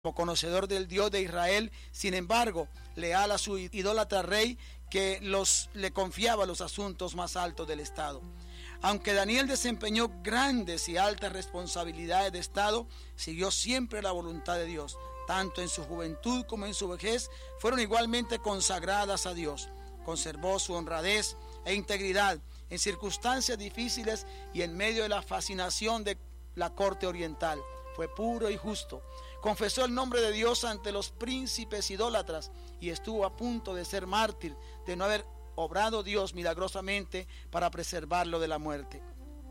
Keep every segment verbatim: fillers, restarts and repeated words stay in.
como conocedor del Dios de Israel, sin embargo, leal a su idólatra rey que los, le confiaba los asuntos más altos del Estado. Aunque Daniel desempeñó grandes y altas responsabilidades de Estado, siguió siempre la voluntad de Dios. Tanto en su juventud como en su vejez fueron igualmente consagradas a Dios. Conservó su honradez e integridad en circunstancias difíciles y en medio de la fascinación de la corte oriental. Fue puro y justo. Confesó el nombre de Dios ante los príncipes idólatras y estuvo a punto de ser mártir, de no haber obrado Dios milagrosamente para preservarlo de la muerte.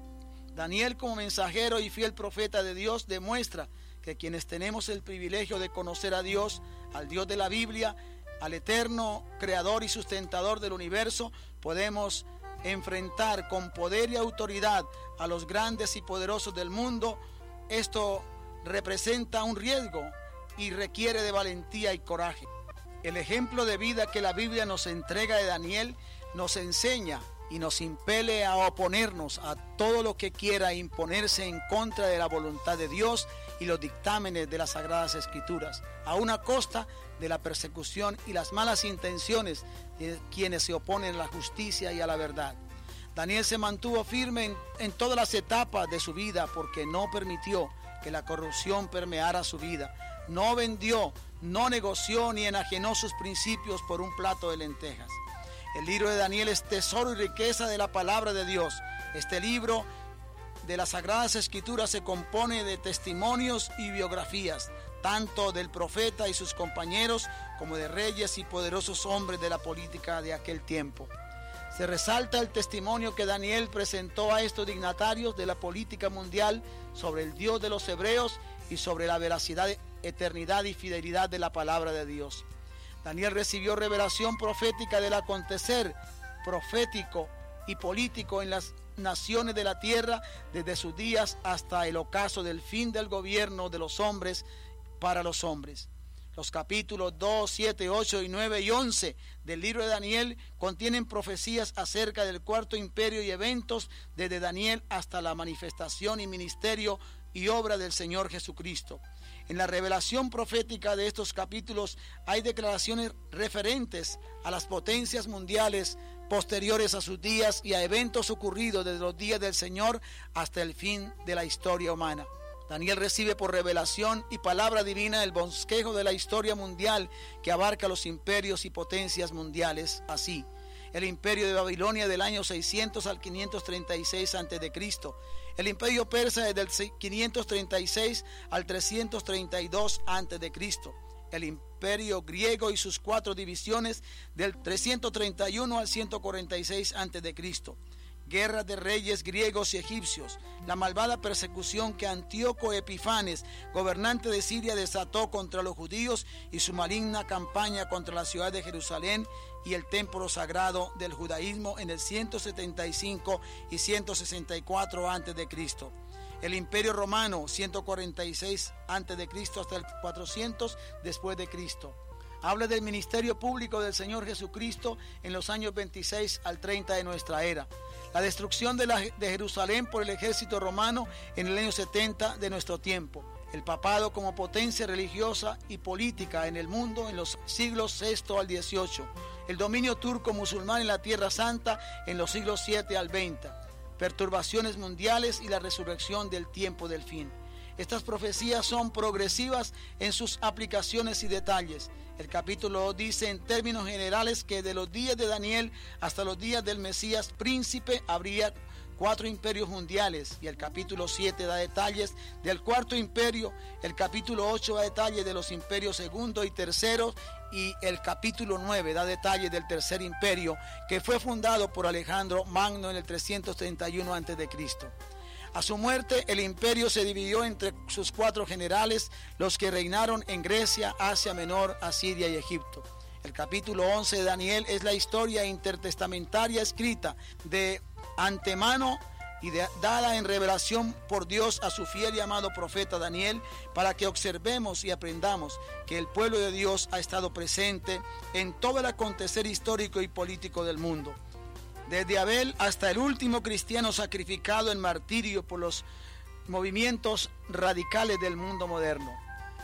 Daniel, como mensajero y fiel profeta de Dios, demuestra que quienes tenemos el privilegio de conocer a Dios, al Dios de la Biblia, al eterno creador y sustentador del universo, podemos enfrentar con poder y autoridad a los grandes y poderosos del mundo. Esto representa un riesgo y requiere de valentía y coraje. El ejemplo de vida que la Biblia nos entrega de Daniel nos enseña y nos impele a oponernos a todo lo que quiera imponerse en contra de la voluntad de Dios y los dictámenes de las Sagradas Escrituras, aun a costa de la persecución y las malas intenciones de quienes se oponen a la justicia y a la verdad. Daniel se mantuvo firme en, en todas las etapas de su vida porque no permitió que la corrupción permeara su vida. No vendió, no negoció ni enajenó sus principios por un plato de lentejas. El libro de Daniel es tesoro y riqueza de la palabra de Dios. Este libro de las Sagradas Escrituras se compone de testimonios y biografías, tanto del profeta y sus compañeros como de reyes y poderosos hombres de la política de aquel tiempo. Se resalta el testimonio que Daniel presentó a estos dignatarios de la política mundial sobre el Dios de los hebreos y sobre la veracidad, eternidad y fidelidad de la palabra de Dios. Daniel recibió revelación profética del acontecer profético y político en las naciones de la tierra desde sus días hasta el ocaso del fin del gobierno de los hombres para los hombres. Los capítulos dos, siete, ocho y nueve y once del libro de Daniel contienen profecías acerca del cuarto imperio y eventos desde Daniel hasta la manifestación y ministerio y obra del Señor Jesucristo. En la revelación profética de estos capítulos hay declaraciones referentes a las potencias mundiales posteriores a sus días y a eventos ocurridos desde los días del Señor hasta el fin de la historia humana. Daniel recibe por revelación y palabra divina el bosquejo de la historia mundial que abarca los imperios y potencias mundiales. Así, el imperio de Babilonia del año seiscientos al quinientos treinta y seis antes de Cristo, el imperio persa desde el quinientos treinta y seis al trescientos treinta y dos antes de Cristo, el imperio griego y sus cuatro divisiones del trescientos treinta y uno al ciento cuarenta y seis antes de Cristo. Guerras de reyes griegos y egipcios, la malvada persecución que Antíoco Epifanes, gobernante de Siria, desató contra los judíos y su maligna campaña contra la ciudad de Jerusalén y el templo sagrado del judaísmo en el ciento setenta y cinco y ciento sesenta y cuatro antes de Cristo. El imperio romano, ciento cuarenta y seis antes de Cristo hasta el cuatrocientos después de Cristo. Habla del ministerio público del Señor Jesucristo en los años veintiséis al treinta de nuestra era. La destrucción de, la, de Jerusalén por el ejército romano en el año setenta de nuestro tiempo. El papado como potencia religiosa y política en el mundo en los siglos sexto al dieciocho. El dominio turco musulmán en la Tierra Santa en los siglos siete al veinte. Perturbaciones mundiales y la resurrección del tiempo del fin. Estas profecías son progresivas en sus aplicaciones y detalles. El capítulo dos dice en términos generales que de los días de Daniel hasta los días del Mesías príncipe habría cuatro imperios mundiales, y el capítulo siete da detalles del cuarto imperio, el capítulo ocho da detalles de los imperios segundo y tercero, y el capítulo nueve da detalles del tercer imperio que fue fundado por Alejandro Magno en el trescientos treinta y uno antes de Cristo. A su muerte, el imperio se dividió entre sus cuatro generales, los que reinaron en Grecia, Asia Menor, Asiria y Egipto. El capítulo once de Daniel es la historia intertestamentaria escrita de antemano y de, dada en revelación por Dios a su fiel y amado profeta Daniel, para que observemos y aprendamos que el pueblo de Dios ha estado presente en todo el acontecer histórico y político del mundo. Desde Abel hasta el último cristiano sacrificado en martirio por los movimientos radicales del mundo moderno.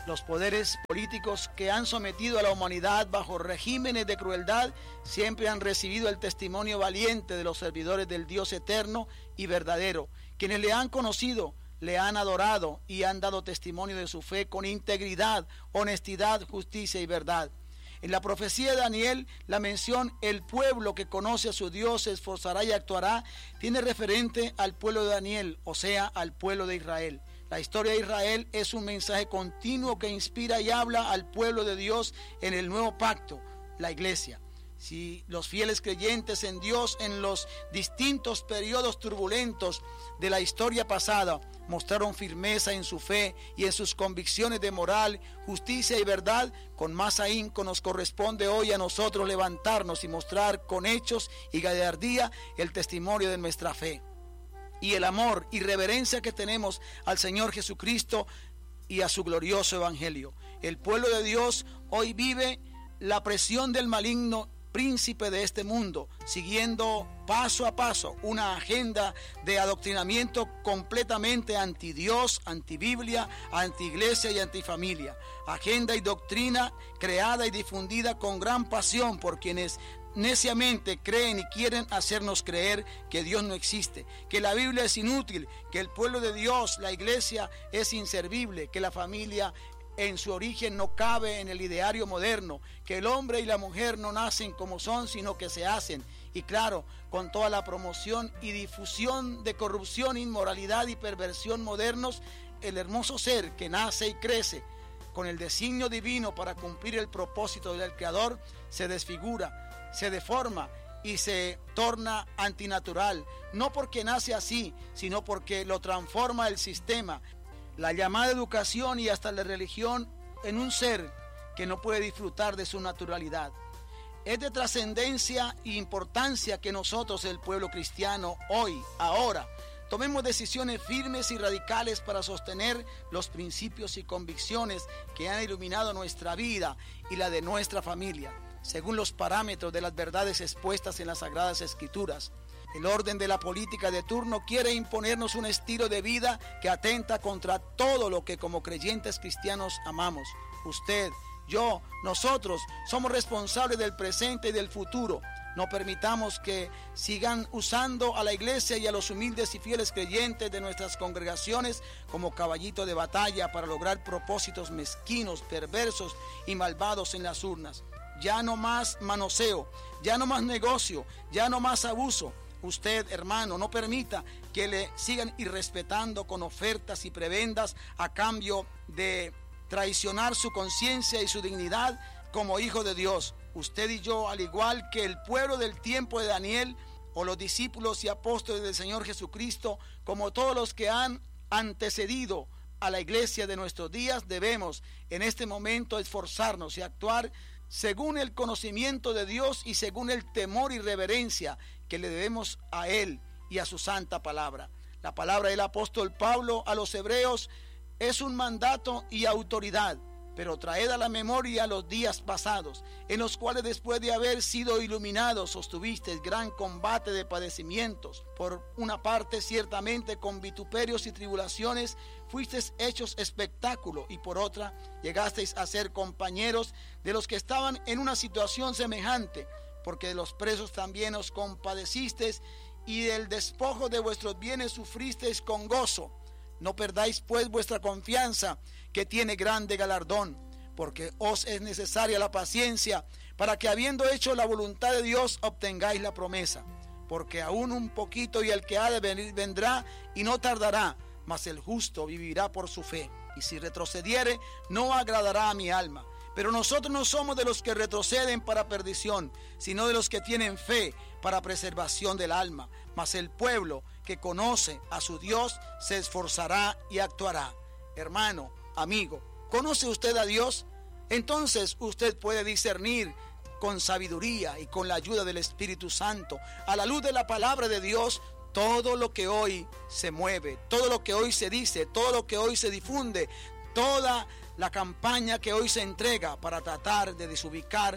Los poderes políticos que han sometido a la humanidad bajo regímenes de crueldad siempre han recibido el testimonio valiente de los servidores del Dios eterno y verdadero. Quienes le han conocido, le han adorado y han dado testimonio de su fe con integridad, honestidad, justicia y verdad. En la profecía de Daniel, la mención "el pueblo que conoce a su Dios se esforzará y actuará" tiene referente al pueblo de Daniel, o sea, al pueblo de Israel. La historia de Israel es un mensaje continuo que inspira y habla al pueblo de Dios en el nuevo pacto, la iglesia. Si los fieles creyentes en Dios en los distintos periodos turbulentos de la historia pasada mostraron firmeza en su fe y en sus convicciones de moral, justicia y verdad, con más ahínco nos corresponde hoy a nosotros levantarnos y mostrar con hechos y gallardía el testimonio de nuestra fe y el amor y reverencia que tenemos al Señor Jesucristo y a su glorioso evangelio. El pueblo de Dios hoy vive la presión del maligno príncipe de este mundo, siguiendo paso a paso una agenda de adoctrinamiento completamente anti Dios, anti Biblia, anti iglesia y anti familia. Agenda y doctrina creada y difundida con gran pasión por quienes neciamente creen y quieren hacernos creer que Dios no existe, que la Biblia es inútil, que el pueblo de Dios, la iglesia, es inservible, que la familia en su origen no cabe en el ideario moderno, que el hombre y la mujer no nacen como son, sino que se hacen. Y claro, con toda la promoción y difusión de corrupción, inmoralidad y perversión modernos, el hermoso ser que nace y crece con el designio divino para cumplir el propósito del Creador se desfigura, se deforma y se torna antinatural, no porque nace así, sino porque lo transforma el sistema, la llamada educación y hasta la religión en un ser que no puede disfrutar de su naturalidad. Es de trascendencia e importancia que nosotros, el pueblo cristiano, hoy, ahora, tomemos decisiones firmes y radicales para sostener los principios y convicciones que han iluminado nuestra vida y la de nuestra familia, según los parámetros de las verdades expuestas en las Sagradas Escrituras. El orden de la política de turno quiere imponernos un estilo de vida que atenta contra todo lo que como creyentes cristianos amamos. Usted, yo, nosotros somos responsables del presente y del futuro. No permitamos que sigan usando a la iglesia y a los humildes y fieles creyentes de nuestras congregaciones como caballito de batalla para lograr propósitos mezquinos, perversos y malvados en las urnas. Ya no más manoseo, ya no más negocio, ya no más abuso. Usted, hermano, no permita que le sigan irrespetando con ofertas y prebendas a cambio de traicionar su conciencia y su dignidad como hijo de Dios. Usted y yo, al igual que el pueblo del tiempo de Daniel o los discípulos y apóstoles del Señor Jesucristo, como todos los que han antecedido a la iglesia de nuestros días, debemos en este momento esforzarnos y actuar según el conocimiento de Dios y según el temor y reverencia que le debemos a Él y a su santa palabra. La palabra del apóstol Pablo a los hebreos es un mandato y autoridad, pero traed a la memoria los días pasados, en los cuales después de haber sido iluminados sostuvisteis gran combate de padecimientos. Por una parte, ciertamente con vituperios y tribulaciones fuisteis hechos espectáculo, y por otra, llegasteis a ser compañeros de los que estaban en una situación semejante, porque de los presos también os compadecisteis, y del despojo de vuestros bienes sufristeis con gozo. No perdáis pues vuestra confianza, que tiene grande galardón, porque os es necesaria la paciencia, para que habiendo hecho la voluntad de Dios obtengáis la promesa. Porque aún un poquito y el que ha de venir vendrá y no tardará, mas el justo vivirá por su fe. Y si retrocediere, no agradará a mi alma. Pero nosotros no somos de los que retroceden para perdición, sino de los que tienen fe para preservación del alma. Mas el pueblo que conoce a su Dios se esforzará y actuará. Hermano, amigo, ¿conoce usted a Dios? Entonces usted puede discernir con sabiduría y con la ayuda del Espíritu Santo, a la luz de la palabra de Dios, todo lo que hoy se mueve, todo lo que hoy se dice, todo lo que hoy se difunde, toda la campaña que hoy se entrega para tratar de desubicar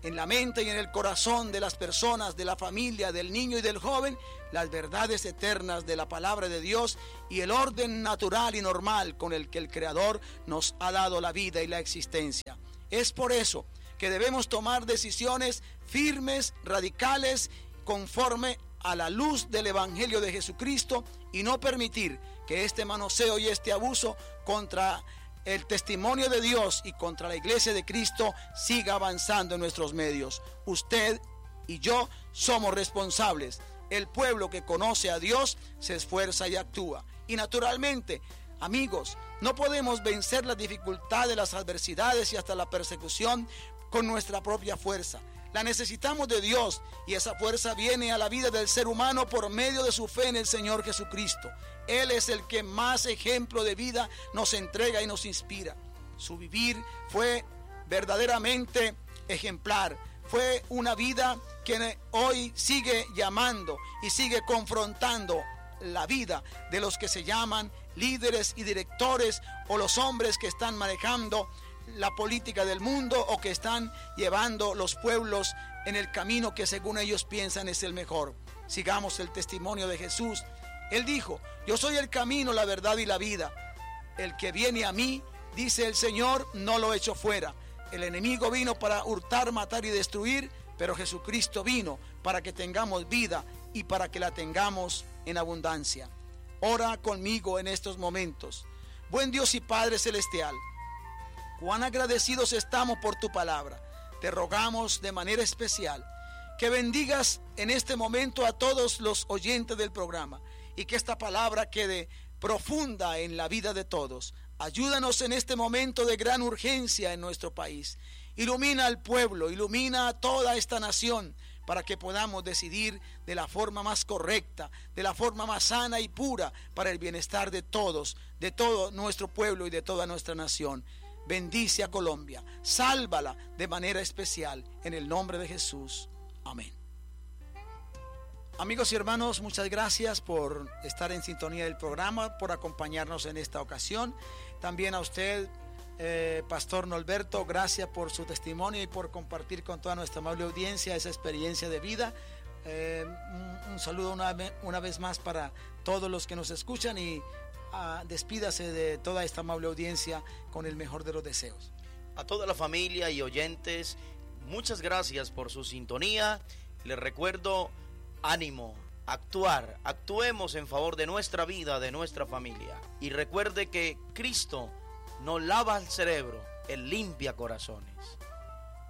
en la mente y en el corazón de las personas, de la familia, del niño y del joven, las verdades eternas de la palabra de Dios y el orden natural y normal con el que el Creador nos ha dado la vida y la existencia. Es por eso que debemos tomar decisiones firmes, radicales, conforme a la luz del Evangelio de Jesucristo, y no permitir que este manoseo y este abuso contra el testimonio de Dios y contra la iglesia de Cristo siga avanzando en nuestros medios. Usted y yo somos responsables. El pueblo que conoce a Dios se esfuerza y actúa. Y naturalmente, amigos, no podemos vencer las dificultades, las adversidades y hasta la persecución con nuestra propia fuerza. La necesitamos de Dios, y esa fuerza viene a la vida del ser humano por medio de su fe en el Señor Jesucristo. Él es el que más ejemplo de vida nos entrega y nos inspira. Su vivir fue verdaderamente ejemplar. Fue una vida que hoy sigue llamando y sigue confrontando la vida de los que se llaman líderes y directores, o los hombres que están manejando la política del mundo, o que están llevando los pueblos en el camino que según ellos piensan es el mejor. Sigamos el testimonio de Jesús. Él dijo: yo soy el camino, la verdad y la vida. El que viene a mí, dice el Señor, no lo echo fuera. El enemigo vino para hurtar, matar y destruir, pero Jesucristo vino para que tengamos vida y para que la tengamos en abundancia. Ora conmigo en estos momentos. Buen Dios y Padre Celestial, cuán agradecidos estamos por tu palabra. Te rogamos de manera especial que bendigas en este momento a todos los oyentes del programa, y que esta palabra quede profunda en la vida de todos. Ayúdanos en este momento de gran urgencia en nuestro país. Ilumina al pueblo, ilumina a toda esta nación, para que podamos decidir de la forma más correcta, de la forma más sana y pura, para el bienestar de todos, de todo nuestro pueblo y de toda nuestra nación. Bendice a Colombia, sálvala de manera especial, en el nombre de Jesús. Amén. Amigos y hermanos, muchas gracias por estar en sintonía del programa, por acompañarnos en esta ocasión. También a usted, eh, Pastor Norberto, gracias por su testimonio y por compartir con toda nuestra amable audiencia esa experiencia de vida. Eh, un, un saludo una, una vez más para todos los que nos escuchan, y Uh, despídase de toda esta amable audiencia con el mejor de los deseos. A toda la familia y oyentes, muchas gracias por su sintonía. Les recuerdo, ánimo, actuar, actuemos en favor de nuestra vida, de nuestra familia. Y recuerde que Cristo no lava el cerebro, Él limpia corazones.